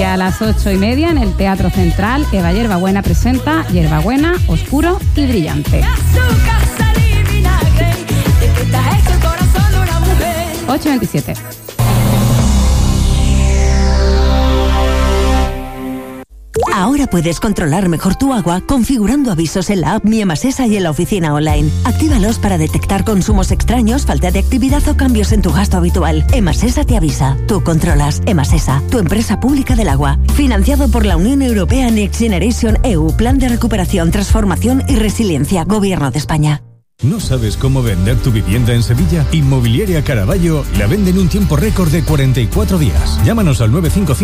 Y a las 8:30 en el Teatro Central, Eva Hierbabuena presenta Hierbabuena, Oscuro y Brillante. 8:27. Ahora puedes controlar mejor tu agua configurando avisos en la app Mi Emasesa y en la oficina online. Actívalos para detectar consumos extraños, falta de actividad o cambios en tu gasto habitual. Emasesa te avisa. Tú controlas. Emasesa, tu empresa pública del agua. Financiado por la Unión Europea Next Generation EU, Plan de Recuperación, Transformación y Resiliencia, Gobierno de España. ¿No sabes cómo vender tu vivienda en Sevilla? Inmobiliaria Caraballo la vende en un tiempo récord de 44 días. Llámanos al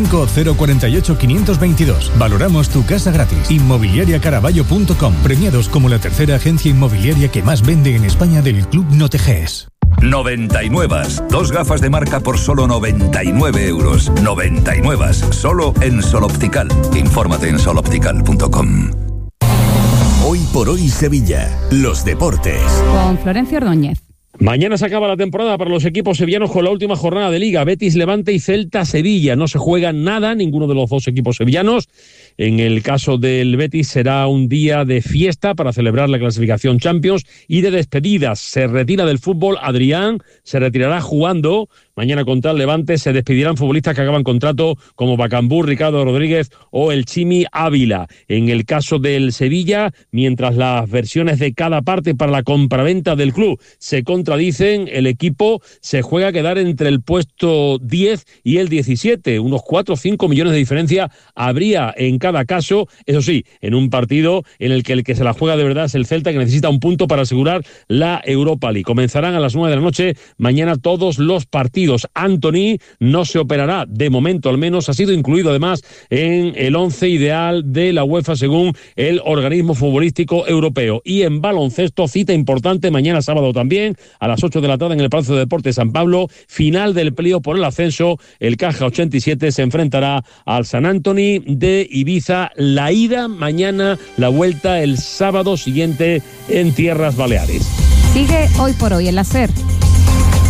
955-048-522. Valoramos tu casa gratis. Inmobiliariacaraballo.com. Premiados como la tercera agencia inmobiliaria que más vende en España del Club Noteges. 99. 2 gafas de marca por solo 99 euros. 99. Solo en Sol Optical. Infórmate en soloptical.com. Hoy por hoy Sevilla, los deportes. Con Florencio Ordóñez. Mañana se acaba la temporada para los equipos sevillanos con la última jornada de Liga. Betis, Levante y Celta Sevilla. No se juega nada, ninguno de los dos equipos sevillanos. En el caso del Betis será un día de fiesta para celebrar la clasificación Champions y de despedidas. Se retira del fútbol Adrián, se retirará jugando. Mañana contra el Levante se despedirán futbolistas que acaban contrato como Bacambú, Ricardo Rodríguez o el Chimi Ávila. En el caso del Sevilla, mientras las versiones de cada parte para la compraventa del club se contradicen, el equipo se juega a quedar entre el puesto 10 y el 17. Unos 4 o 5 millones de diferencia habría en cada caso. Eso sí, en un partido en el que se la juega de verdad es el Celta, que necesita un punto para asegurar la Europa League. Comenzarán a las 9 de la noche mañana todos los partidos. Antony no se operará, de momento al menos, ha sido incluido además en el 11 ideal de la UEFA según el organismo futbolístico europeo. Y en baloncesto, cita importante mañana sábado también, a las 8 de la tarde en el Palacio de Deportes San Pablo, final del playoff por el ascenso. El Caja 87 se enfrentará al San Antony de Ibiza, la ida mañana, la vuelta el sábado siguiente en Tierras Baleares. Sigue Hoy por Hoy en la SER.